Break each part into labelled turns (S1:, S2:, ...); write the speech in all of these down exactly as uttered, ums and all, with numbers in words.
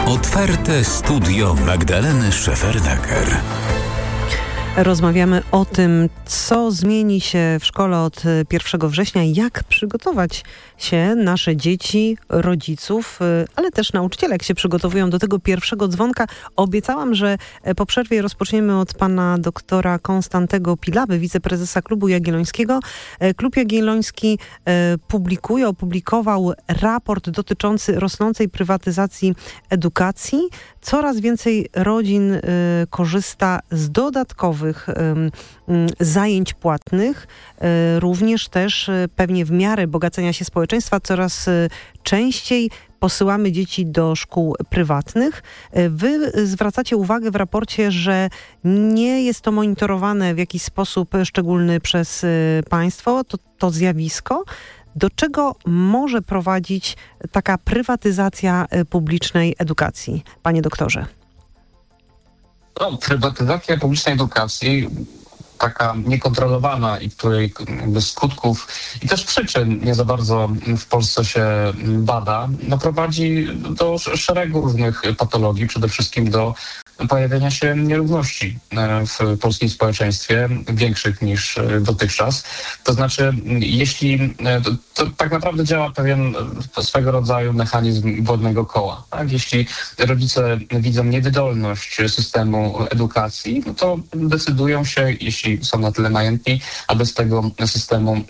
S1: Otwarte studio Magdaleny Szefernaker.
S2: Rozmawiamy o tym, co zmieni się w szkole od pierwszego września, jak przygotować się nasze dzieci, rodziców, ale też nauczyciele, jak się przygotowują do tego pierwszego dzwonka. Obiecałam, że po przerwie rozpoczniemy od pana doktora Konstantego Pilawy, wiceprezesa Klubu Jagiellońskiego. Klub Jagielloński publikuje, opublikował raport dotyczący rosnącej prywatyzacji edukacji. Coraz więcej rodzin y, korzysta z dodatkowych y, y, zajęć płatnych. Y, również też y, pewnie w miarę bogacenia się społeczeństwa coraz y, częściej posyłamy dzieci do szkół prywatnych. Y, wy zwracacie uwagę w raporcie, że nie jest to monitorowane w jakiś sposób szczególny przez y, państwo, to, to zjawisko. Do czego może prowadzić taka prywatyzacja publicznej edukacji, panie doktorze?
S3: No, prywatyzacja publicznej edukacji, taka niekontrolowana i której jakby skutków i też przyczyn nie za bardzo w Polsce się bada, no, prowadzi do szeregu różnych patologii, przede wszystkim do pojawienia się nierówności w polskim społeczeństwie, większych niż dotychczas. To znaczy, jeśli to, to tak naprawdę działa pewien swego rodzaju mechanizm błędnego koła. Tak? Jeśli rodzice widzą niewydolność systemu edukacji, no to decydują się, jeśli są na tyle majętni, aby z tego systemu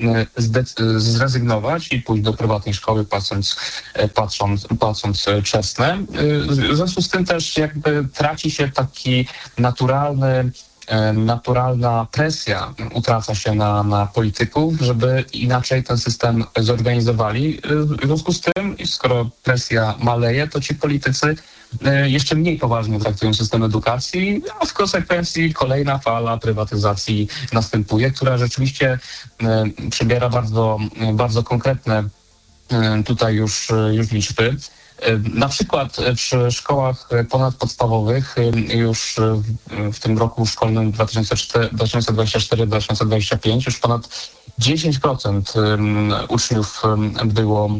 S3: zrezygnować i pójść do prywatnej szkoły, płacąc, płacąc, płacąc czesne. W związku z tym też jakby traci się taki naturalny, naturalna presja utraca się na, na polityków, żeby inaczej ten system zorganizowali. W związku z tym, skoro presja maleje, to ci politycy jeszcze mniej poważnie traktują system edukacji, a w konsekwencji kolejna fala prywatyzacji następuje, która rzeczywiście przybiera bardzo, bardzo konkretne tutaj już, już liczby. Na przykład przy szkołach ponadpodstawowych już w tym roku szkolnym dwa tysiące dwudziestym czwartym dwa tysiące dwudziestym piątym już ponad dziesięć procent uczniów było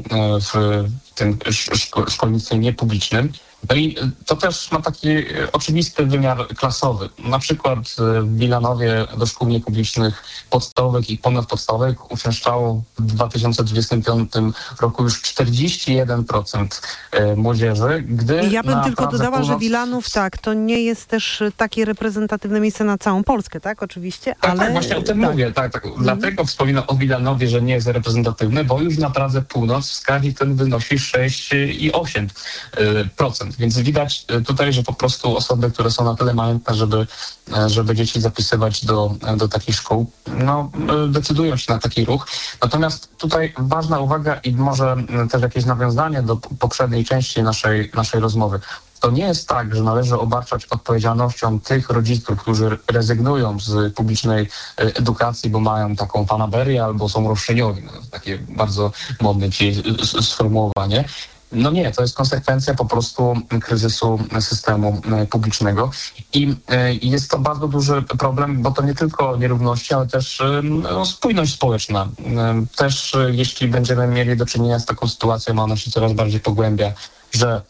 S3: w tym szkolnictwie niepublicznym. No i to też ma taki oczywisty wymiar klasowy. Na przykład w Wilanowie do szkół niepublicznych podstawowych i ponadpodstawowych uczęszczało w dwa tysiące dwudziestym piątym roku już czterdzieści jeden procent młodzieży. Gdy
S2: ja bym tylko dodała, północ... że Wilanów, tak, to nie jest też takie reprezentatywne miejsce na całą Polskę, tak, oczywiście,
S3: tak,
S2: ale...
S3: Tak, właśnie o tym tak. mówię, tak, tak. Mhm. Dlatego wspominam o Wilanowie, że nie jest reprezentatywny, bo już na Pradze Północ wskaźnik ten wynosi sześć i osiem procent. Więc widać tutaj, że po prostu osoby, które są na tyle majątne, żeby, żeby dzieci zapisywać do, do takich szkół, no, decydują się na taki ruch. Natomiast tutaj ważna uwaga i może też jakieś nawiązanie do poprzedniej części naszej, naszej rozmowy. To nie jest tak, że należy obarczać odpowiedzialnością tych rodziców, którzy rezygnują z publicznej edukacji, bo mają taką fanaberię albo są roszczeniowi. No, takie bardzo modne dzisiaj sformułowanie. No nie, to jest konsekwencja po prostu kryzysu systemu publicznego i jest to bardzo duży problem, bo to nie tylko nierówności, ale też no, spójność społeczna. Też jeśli będziemy mieli do czynienia z taką sytuacją, a ona się coraz bardziej pogłębia, że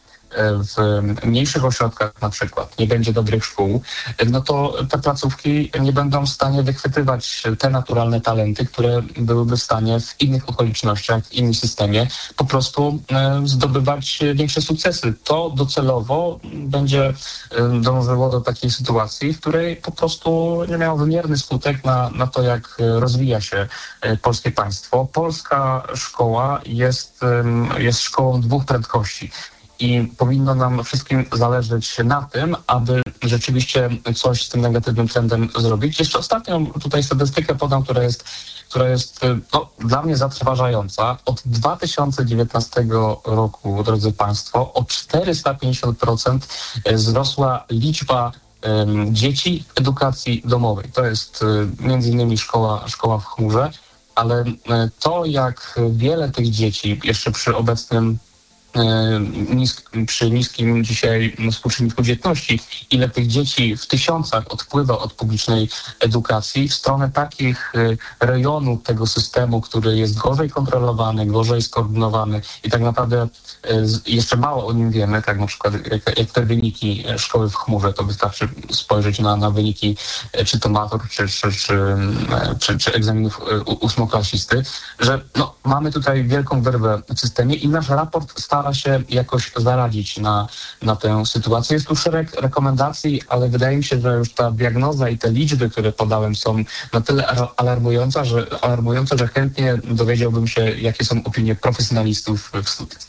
S3: w mniejszych ośrodkach na przykład nie będzie dobrych szkół, no to te placówki nie będą w stanie wychwytywać te naturalne talenty, które byłyby w stanie w innych okolicznościach, w innym systemie po prostu zdobywać większe sukcesy. To docelowo będzie dążyło do takiej sytuacji, w której po prostu nie miało wymierny skutek na, na to, jak rozwija się polskie państwo. Polska szkoła jest, jest szkołą dwóch prędkości. I powinno nam wszystkim zależeć na tym, aby rzeczywiście coś z tym negatywnym trendem zrobić. Jeszcze ostatnią tutaj statystykę podam, która jest, która jest no, dla mnie zatrważająca. Od dwa tysiące dziewiętnastego roku, drodzy Państwo, o czterysta pięćdziesiąt procent wzrosła liczba um, dzieci w edukacji domowej. To jest um, między innymi szkoła, szkoła w chmurze, ale um, to, jak wiele tych dzieci jeszcze przy obecnym nisk, przy niskim dzisiaj współczynniku dzietności, ile tych dzieci w tysiącach odpływa od publicznej edukacji w stronę takich rejonów tego systemu, który jest gorzej kontrolowany, gorzej skoordynowany i tak naprawdę jeszcze mało o nim wiemy, tak na przykład jak, jak te wyniki szkoły w chmurze, to wystarczy spojrzeć na, na wyniki czy to matur, czy, czy, czy, czy, czy egzaminów ósmoklasisty, że no, mamy tutaj wielką werwę w systemie i nasz raport stara się jakoś zaradzić na, na tę sytuację. Jest tu szereg rekomendacji, ale wydaje mi się, że już ta diagnoza i te liczby, które podałem, są na tyle alarmujące, że, alarmujące, że chętnie dowiedziałbym się, jakie są opinie profesjonalistów w studiach.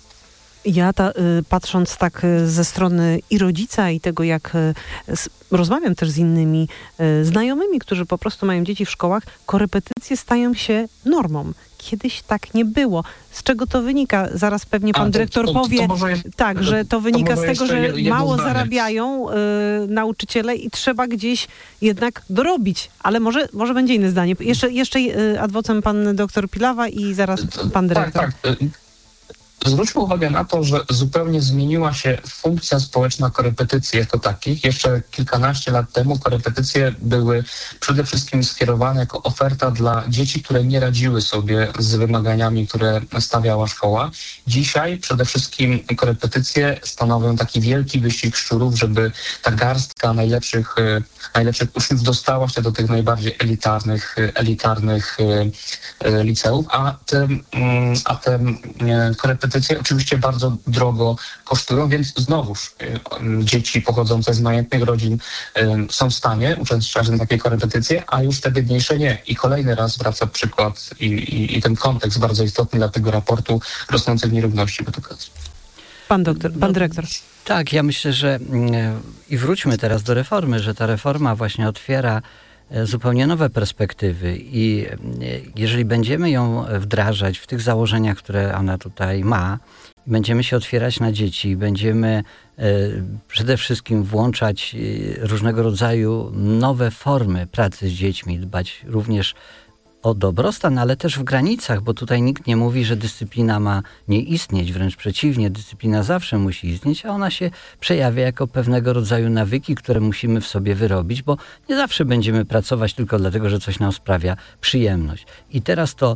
S2: Ja ta, y, patrząc tak y, ze strony i rodzica i tego, jak y, s, rozmawiam też z innymi y, znajomymi, którzy po prostu mają dzieci w szkołach, korepetycje stają się normą. Kiedyś tak nie było. Z czego to wynika? Zaraz pewnie pan
S3: A, to,
S2: dyrektor
S3: to, to,
S2: powie,
S3: to może,
S2: tak, że to wynika
S3: to
S2: z tego, że
S3: jedno
S2: mało
S3: zdanie.
S2: zarabiają y, nauczyciele i trzeba gdzieś jednak dorobić. Ale może, może będzie inne zdanie. Jeszcze, jeszcze y, adwocem pan doktor Pilawa i zaraz pan dyrektor.
S3: Tak, tak. Zwróćmy uwagę na to, że zupełnie zmieniła się funkcja społeczna korepetycji jako takich. Jeszcze kilkanaście lat temu korepetycje były przede wszystkim skierowane jako oferta dla dzieci, które nie radziły sobie z wymaganiami, które stawiała szkoła. Dzisiaj przede wszystkim korepetycje stanowią taki wielki wyścig szczurów, żeby ta garstka najlepszych, najlepszych uczniów dostała się do tych najbardziej elitarnych, elitarnych liceów, a te, a te korepetycje oczywiście bardzo drogo kosztują, więc znowuż y, dzieci pochodzące z majętnych rodzin y, są w stanie uczestniczyć w takiej korepetycje, a już te biedniejsze nie. I kolejny raz wraca przykład i, i, i ten kontekst bardzo istotny dla tego raportu rosnącej nierówności w edukacji.
S2: Pan doktor, pan dyrektor.
S4: Tak, ja myślę, że i wróćmy teraz do reformy, że ta reforma właśnie otwiera zupełnie nowe perspektywy i jeżeli będziemy ją wdrażać w tych założeniach, które ona tutaj ma, będziemy się otwierać na dzieci, będziemy przede wszystkim włączać różnego rodzaju nowe formy pracy z dziećmi, dbać również o dobrostan, ale też w granicach, bo tutaj nikt nie mówi, że dyscyplina ma nie istnieć, wręcz przeciwnie, dyscyplina zawsze musi istnieć, a ona się przejawia jako pewnego rodzaju nawyki, które musimy w sobie wyrobić, bo nie zawsze będziemy pracować tylko dlatego, że coś nam sprawia przyjemność. I teraz to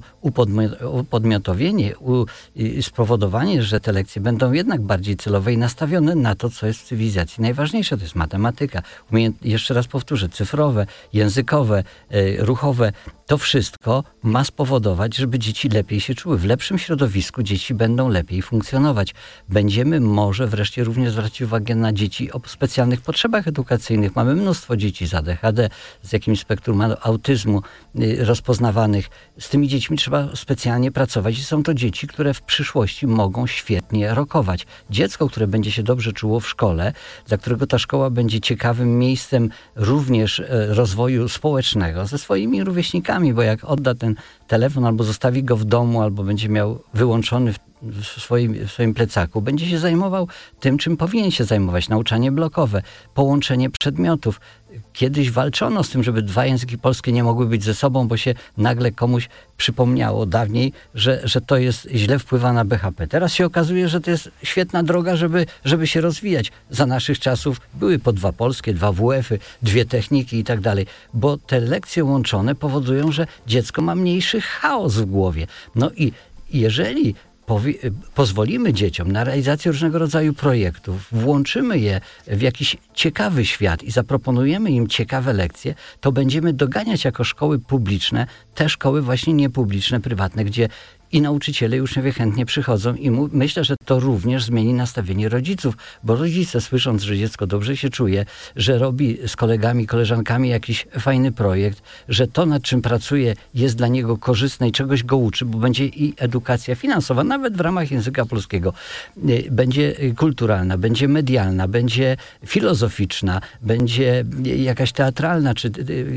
S4: upodmiotowienie, u, i spowodowanie, że te lekcje będą jednak bardziej celowe i nastawione na to, co jest w cywilizacji najważniejsze, to jest matematyka, umiejęt- jeszcze raz powtórzę, cyfrowe, językowe, y, ruchowe, to wszystko ma spowodować, żeby dzieci lepiej się czuły. W lepszym środowisku dzieci będą lepiej funkcjonować. Będziemy może wreszcie również zwracać uwagę na dzieci o specjalnych potrzebach edukacyjnych. Mamy mnóstwo dzieci z A D H D, z jakimś spektrum autyzmu y, rozpoznawanych. Z tymi dziećmi trzeba specjalnie pracować i są to dzieci, które w przyszłości mogą świetnie rokować. Dziecko, które będzie się dobrze czuło w szkole, dla którego ta szkoła będzie ciekawym miejscem również y, rozwoju społecznego ze swoimi rówieśnikami, bo jak odda ten telefon albo zostawi go w domu, albo będzie miał wyłączony w, w, swoim, w swoim plecaku, będzie się zajmował tym, czym powinien się zajmować. Nauczanie blokowe, połączenie przedmiotów. Kiedyś walczono z tym, żeby dwa języki polskie nie mogły być ze sobą, bo się nagle komuś przypomniało dawniej, że, że to jest źle wpływa na B H P. Teraz się okazuje, że to jest świetna droga, żeby, żeby się rozwijać. Za naszych czasów były po dwa polskie, dwa W F-y, dwie techniki i tak dalej, bo te lekcje łączone powodują, że dziecko ma mniejszy chaos w głowie. No i jeżeli Powi- pozwolimy dzieciom na realizację różnego rodzaju projektów, włączymy je w jakiś ciekawy świat i zaproponujemy im ciekawe lekcje, to będziemy doganiać jako szkoły publiczne te szkoły właśnie niepubliczne, prywatne, gdzie i nauczyciele, i uczniowie chętnie przychodzą i mu, myślę, że to również zmieni nastawienie rodziców, bo rodzice słysząc, że dziecko dobrze się czuje, że robi z kolegami, koleżankami jakiś fajny projekt, że to, nad czym pracuje, jest dla niego korzystne i czegoś go uczy, bo będzie i edukacja finansowa, nawet w ramach języka polskiego, będzie kulturalna, będzie medialna, będzie filozoficzna, będzie jakaś teatralna, czy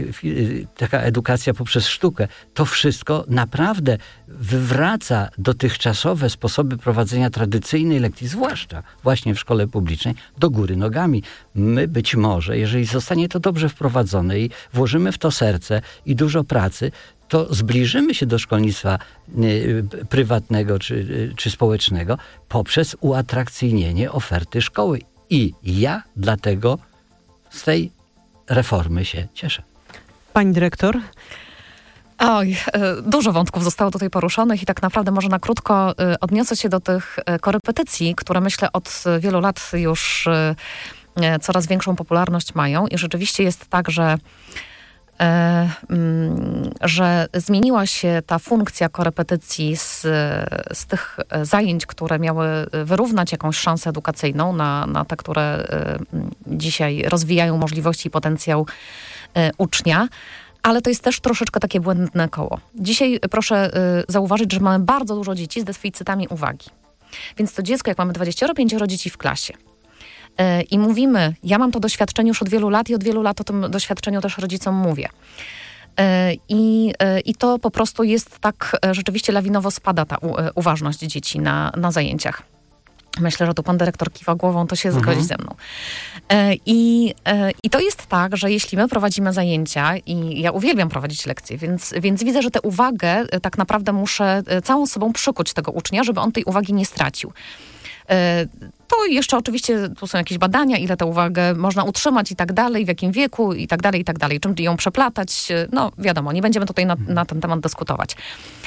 S4: taka edukacja poprzez sztukę. To wszystko naprawdę wywraca dotychczasowe sposoby prowadzenia tradycyjnej lekcji, zwłaszcza właśnie w szkole publicznej, do góry nogami. My być może, jeżeli zostanie to dobrze wprowadzone i włożymy w to serce i dużo pracy, to zbliżymy się do szkolnictwa y, prywatnego czy, y, czy społecznego poprzez uatrakcyjnienie oferty szkoły. I ja dlatego z tej reformy się cieszę.
S2: Pani dyrektor?
S5: Oj, dużo wątków zostało tutaj poruszonych i tak naprawdę może na krótko odniosę się do tych korepetycji, które myślę od wielu lat już coraz większą popularność mają i rzeczywiście jest tak, że że zmieniła się ta funkcja korepetycji z, z tych zajęć, które miały wyrównać jakąś szansę edukacyjną na, na te, które dzisiaj rozwijają możliwości i potencjał ucznia. Ale to jest też troszeczkę takie błędne koło. Dzisiaj proszę zauważyć, że mamy bardzo dużo dzieci z deficytami uwagi. Więc to dziecko, jak mamy dwadzieścia pięć dzieci w klasie i mówimy, ja mam to doświadczenie już od wielu lat i od wielu lat o tym doświadczeniu też rodzicom mówię. I, i to po prostu jest tak, rzeczywiście lawinowo spada ta u, uważność dzieci na, na zajęciach. Myślę, że tu pan dyrektor kiwa głową, to się mhm. zgodzi ze mną. I, I to jest tak, że jeśli my prowadzimy zajęcia i ja uwielbiam prowadzić lekcje, więc, więc widzę, że tę uwagę tak naprawdę muszę całą sobą przykuć tego ucznia, żeby on tej uwagi nie stracił. To jeszcze oczywiście, tu są jakieś badania, ile tę uwagę można utrzymać i tak dalej, w jakim wieku i tak dalej, i tak dalej. Czym ją przeplatać, no wiadomo, nie będziemy tutaj na, na ten temat dyskutować.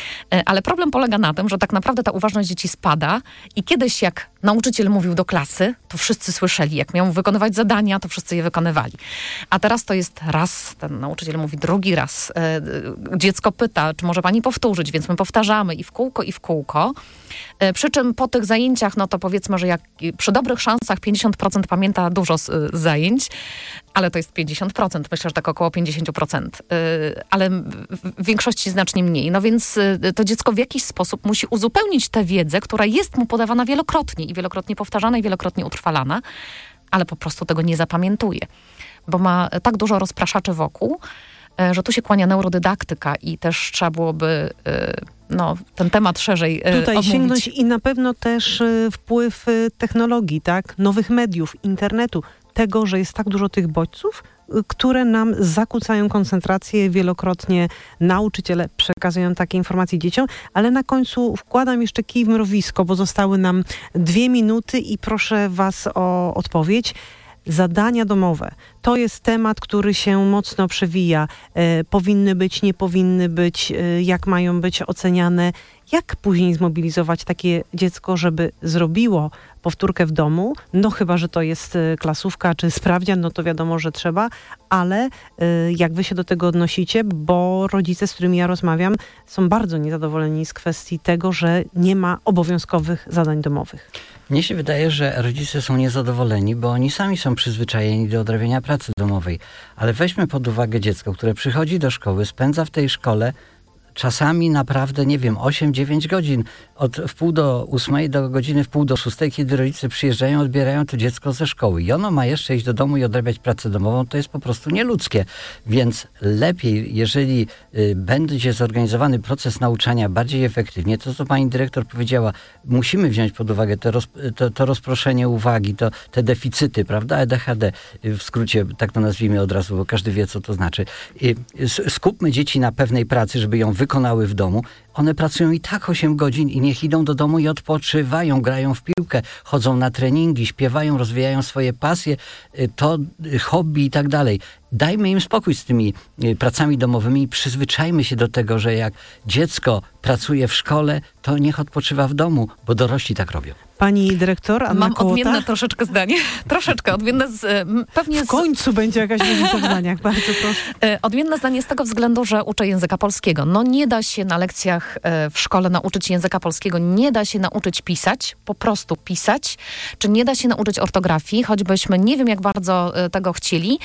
S5: Ale problem polega na tym, że tak naprawdę ta uważność dzieci spada i kiedyś jak nauczyciel mówił do klasy, to wszyscy słyszeli. Jak miał wykonywać zadania, to wszyscy je wykonywali. A teraz to jest raz, ten nauczyciel mówi drugi raz. Dziecko pyta, czy może pani powtórzyć, więc my powtarzamy i w kółko, i w kółko. Przy czym po tych zajęciach, no to powiedzmy, że jak przy dobrych szansach pięćdziesiąt procent pamięta dużo z, z zajęć, ale to jest pięćdziesiąt procent, myślę, że tak około pięćdziesiąt procent, yy, ale w większości znacznie mniej. No więc yy, to dziecko w jakiś sposób musi uzupełnić tę wiedzę, która jest mu podawana wielokrotnie i wielokrotnie powtarzana i wielokrotnie utrwalana, ale po prostu tego nie zapamiętuje, bo ma tak dużo rozpraszaczy wokół, yy, że tu się kłania neurodydaktyka i też trzeba byłoby yy, no, ten temat szerzej yy,
S2: Tutaj
S5: odmówić.
S2: sięgnąć i na pewno też yy, wpływ yy, technologii, tak, nowych mediów, internetu, tego, że jest tak dużo tych bodźców, yy, które nam zakłócają koncentrację. Wielokrotnie nauczyciele przekazują takie informacje dzieciom, ale na końcu wkładam jeszcze kij w mrowisko, bo zostały nam dwie minuty i proszę was o odpowiedź. Zadania domowe. To jest temat, który się mocno przewija. E, powinny być, nie powinny być, e, jak mają być oceniane. Jak później zmobilizować takie dziecko, żeby zrobiło powtórkę w domu? No chyba, że to jest e, klasówka czy sprawdzian, no to wiadomo, że trzeba, ale e, jak wy się do tego odnosicie? Bo rodzice, z którymi ja rozmawiam, są bardzo niezadowoleni z kwestii tego, że nie ma obowiązkowych zadań domowych.
S4: Mnie się wydaje, że rodzice są niezadowoleni, bo oni sami są przyzwyczajeni do odrabiania pracy domowej. Ale weźmy pod uwagę dziecko, które przychodzi do szkoły, spędza w tej szkole czasami naprawdę, nie wiem, osiem dziewięć godzin. Od wpół do ósmej do godziny wpół do szóstej, kiedy rodzice przyjeżdżają, odbierają to dziecko ze szkoły. I ono ma jeszcze iść do domu i odrabiać pracę domową. To jest po prostu nieludzkie. Więc lepiej, jeżeli y, będzie zorganizowany proces nauczania bardziej efektywnie, to co pani dyrektor powiedziała, musimy wziąć pod uwagę to, roz, to, to rozproszenie uwagi, to, te deficyty, prawda? E D H D, w skrócie, tak to nazwijmy od razu, bo każdy wie, co to znaczy. I, skupmy dzieci na pewnej pracy, żeby ją wykonały w domu. One pracują i tak osiem godzin i niech idą do domu i odpoczywają, grają w piłkę, chodzą na treningi, śpiewają, rozwijają swoje pasje, to hobby i tak dalej. Dajmy im spokój z tymi pracami domowymi i przyzwyczajmy się do tego, że jak dziecko pracuje w szkole, to niech odpoczywa w domu, bo dorośli tak robią.
S2: Pani dyrektor Anna
S5: Mam
S2: Kołota?
S5: odmienne troszeczkę zdanie. Troszeczkę odmienne z... Pewnie
S2: w końcu z... będzie jakaś różnica w zdaniach, bardzo proszę.
S5: Odmienne zdanie z tego względu, że uczę języka polskiego. No nie da się na lekcjach w szkole nauczyć języka polskiego, nie da się nauczyć pisać, po prostu pisać, czy nie da się nauczyć ortografii, choćbyśmy nie wiem jak bardzo tego chcieli.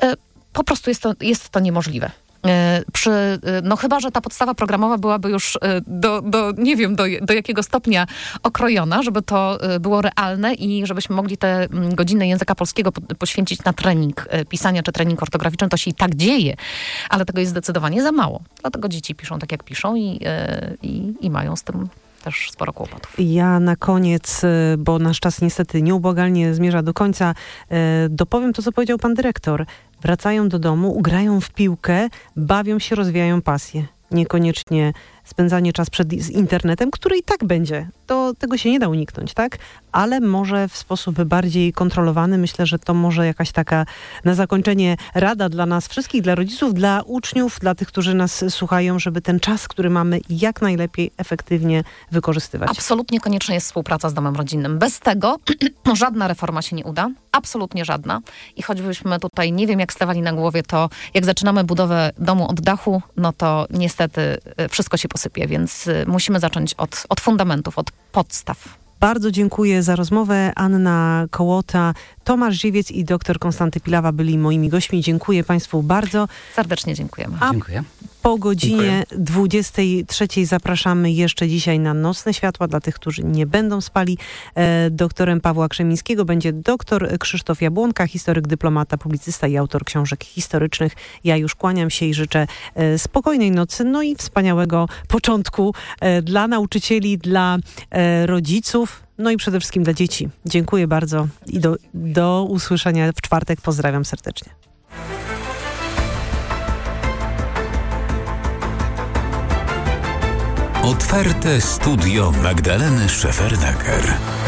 S5: Po prostu jest to, jest to niemożliwe. Przy, no chyba, że ta podstawa programowa byłaby już do, do nie wiem, do, do jakiego stopnia okrojona, żeby to było realne i żebyśmy mogli te godziny języka polskiego poświęcić na trening pisania czy trening ortograficzny. To się i tak dzieje, ale tego jest zdecydowanie za mało. Dlatego dzieci piszą tak, jak piszą i, i, i mają z tym też sporo kłopotów.
S2: Ja na koniec, bo nasz czas niestety nieubłagalnie zmierza do końca, dopowiem to, co powiedział pan dyrektor. Wracają do domu, grają w piłkę, bawią się, rozwijają pasję. niekoniecznie spędzanie czas przed internetem, który i tak będzie. To, tego się nie da uniknąć, tak? Ale może w sposób bardziej kontrolowany. Myślę, że to może jakaś taka na zakończenie rada dla nas wszystkich, dla rodziców, dla uczniów, dla tych, którzy nas słuchają, żeby ten czas, który mamy, jak najlepiej efektywnie wykorzystywać.
S5: Absolutnie konieczna jest współpraca z domem rodzinnym. Bez tego żadna reforma się nie uda. Absolutnie żadna. I choćbyśmy tutaj nie wiem jak stawali na głowie, to jak zaczynamy budowę domu od dachu, no to niestety wszystko się posypie, więc musimy zacząć od, od fundamentów, od podstaw.
S2: Bardzo dziękuję za rozmowę. Anna Kołota, Tomasz Ziewiec i dr Konstanty Pilawa byli moimi gośćmi. Dziękuję Państwu bardzo.
S5: Serdecznie dziękujemy.
S2: A
S4: Dziękuję.
S2: po godzinie dwudziestej trzeciej zapraszamy jeszcze dzisiaj na Nocne Światła dla tych, którzy nie będą spali. E, doktorem Pawła Krzemińskiego będzie doktor Krzysztof Jabłonka, historyk, dyplomata, publicysta i autor książek historycznych. Ja już kłaniam się i życzę e, spokojnej nocy, no i wspaniałego początku e, dla nauczycieli, dla e, rodziców, no i przede wszystkim dla dzieci. Dziękuję bardzo i do, do usłyszenia w czwartek. Pozdrawiam serdecznie.
S1: Otwarte studio Magdaleny Szefernaker.